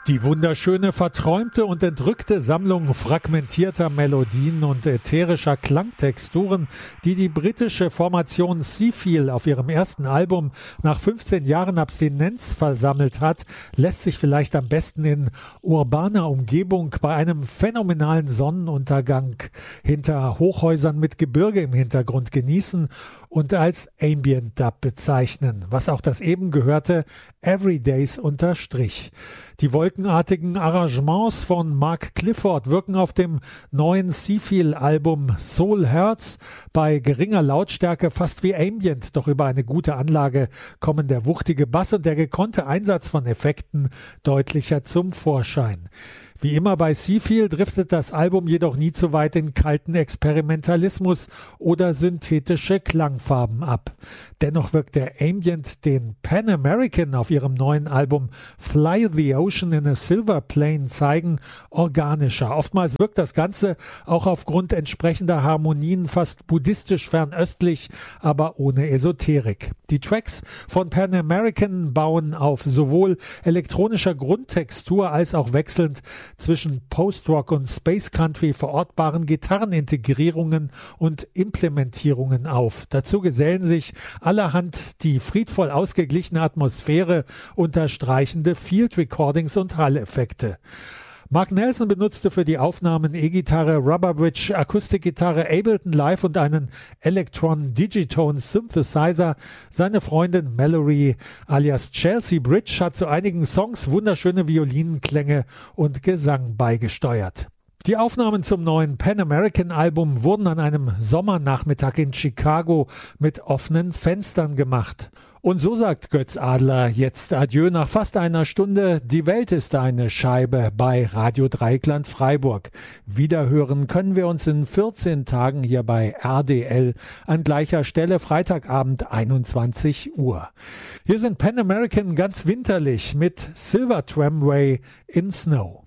Die wunderschöne, verträumte und entrückte Sammlung fragmentierter Melodien und ätherischer Klangtexturen, die die britische Formation Seafield auf ihrem ersten Album nach 15 Jahren Abstinenz versammelt hat, lässt sich vielleicht am besten in urbaner Umgebung bei einem phänomenalen Sonnenuntergang hinter Hochhäusern mit Gebirge im Hintergrund genießen und als Ambient Dub bezeichnen, was auch das eben gehörte Everydays unterstrich. Die wolkenartigen Arrangements von Mark Clifford wirken auf dem neuen Seafield-Album Soul Hurts bei geringer Lautstärke fast wie Ambient, doch über eine gute Anlage kommen der wuchtige Bass und der gekonnte Einsatz von Effekten deutlicher zum Vorschein. Wie immer bei Seafield driftet das Album jedoch nie zu weit in kalten Experimentalismus oder synthetische Klangfarben ab. Dennoch wirkt der Ambient, den Pan American auf ihrem neuen Album Fly the Ocean in a Silver Plane zeigen, organischer. Oftmals wirkt das Ganze auch aufgrund entsprechender Harmonien fast buddhistisch fernöstlich, aber ohne Esoterik. Die Tracks von Pan American bauen auf sowohl elektronischer Grundtextur als auch wechselnd zwischen Post-Rock und Space Country verortbaren Gitarrenintegrierungen und Implementierungen auf. Dazu gesellen sich allerhand die friedvoll ausgeglichene Atmosphäre unterstreichende Field Recordings und Hall-Effekte. Mark Nelson benutzte für die Aufnahmen E-Gitarre, Rubberbridge, Akustikgitarre, Ableton Live und einen Electron Digitone Synthesizer. Seine Freundin Mallory alias Chelsea Bridge hat zu einigen Songs wunderschöne Violinklänge und Gesang beigesteuert. Die Aufnahmen zum neuen Pan American Album wurden an einem Sommernachmittag in Chicago mit offenen Fenstern gemacht. Und so sagt Götz Adler jetzt Adieu nach fast einer Stunde. Die Welt ist eine Scheibe bei Radio Dreieckland Freiburg. Wiederhören können wir uns in 14 Tagen hier bei RDL an gleicher Stelle, Freitagabend 21 Uhr. Hier sind Pan American ganz winterlich mit Silver Tramway in Snow.